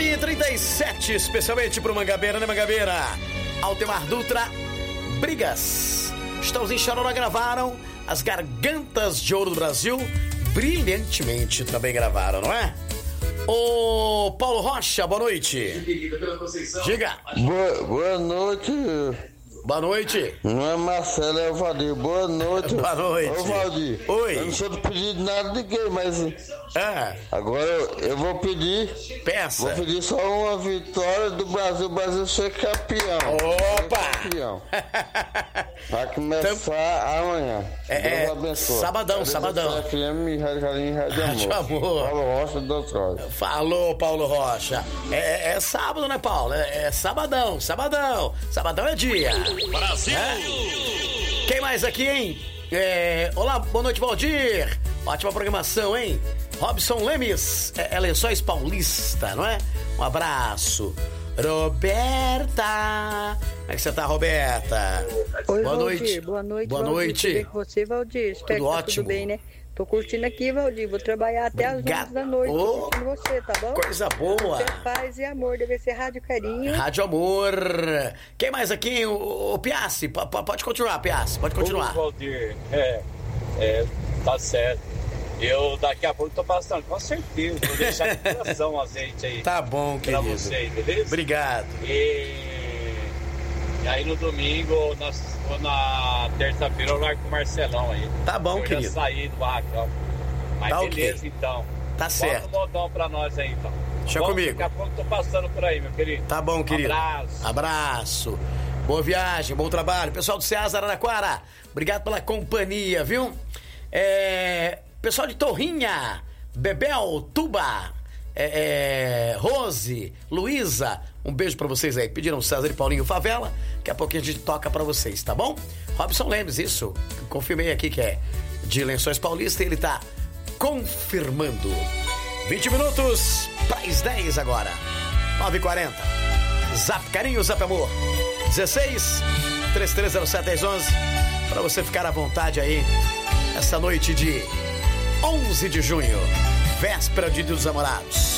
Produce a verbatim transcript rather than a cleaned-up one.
nove e trinta e sete, especialmente pro Mangabeira, né, Mangabeira? Altemar Dutra, Brigas. Estãozinho e Chororó gravaram As Gargantas de Ouro do Brasil. Brilhantemente também gravaram, não é? Ô Paulo Rocha, boa noite. Diga. Boa, boa noite. Boa noite. Não é Marcelo, é o Valdir. Boa noite. Boa noite. Ô Valdir. Oi. Eu não sou de pedir nada de ninguém, mas Ah, agora eu, eu vou pedir. peça. Vou pedir só uma vitória do Brasil. O Brasil ser campeão. Opa! Ser campeão. Vai começar amanhã. É, Deus é, abençoe. sabadão, Deus sabadão. F M, Rádio Carinho, Rádio Rádio Amor. Paulo Rocha, doutor. Falou, Paulo Rocha. É, é, é sábado, né, Paulo? É, é sabadão, sabadão. Sabadão é dia. Brasil! É? Quem mais aqui, hein? É, olá, boa noite, Valdir. Ótima programação, hein? Robson Lemes, é, é Lençóis Paulista, não é? Um abraço. Roberta. Como é que você tá, Roberta? Oi, boa Valdir. noite. Boa noite, Boa Valdir. noite. Tudo bem com você, Valdir? Espero Tudo que tá ótimo. tudo bem, né? Tô curtindo aqui, Valdir. Vou trabalhar até Obrigado. as onze da noite. Ô, Tô curtindo você, tá bom? Coisa boa. Ter paz e amor. Deve ser Rádio Carinho. Rádio Amor. Quem mais aqui? O, o Piassi. P- p- pode continuar, Piassi. Pode continuar. Ô, Valdir, é, é, tá certo. Eu daqui a pouco tô passando, com certeza. Vou deixar de coração o azeite aí. Tá bom, pra querido. vocês, beleza? Obrigado. E, e aí no domingo, na, ou na terça-feira, eu largo com o Marcelão aí. Tá bom, eu querido. já saí do ar, ó. Mas Tá beleza, ok. então. Tá certo. Bota um modão pra nós aí, então. Deixa Bom, comigo. Daqui a pouco tô passando por aí, meu querido. Tá bom, querido. Abraço. Abraço. Boa viagem, bom trabalho. Pessoal do Ceasa Araraquara, obrigado pela companhia, viu? É... Pessoal de Torrinha, Bebel, Tuba, é, é, Rose, Luísa, um beijo pra vocês aí. Pediram César e Paulinho Favela, daqui a pouquinho a gente toca pra vocês, tá bom? Robson Lemes, isso, confirmei aqui que é de Lençóis Paulista e ele tá confirmando. vinte minutos para as dez agora, nove e quarenta. Zap Carinho, Zap Amor, dezesseis, três três zero sete, dez onze, pra você ficar à vontade aí, essa noite de onze de junho, véspera de Dia dos Namorados.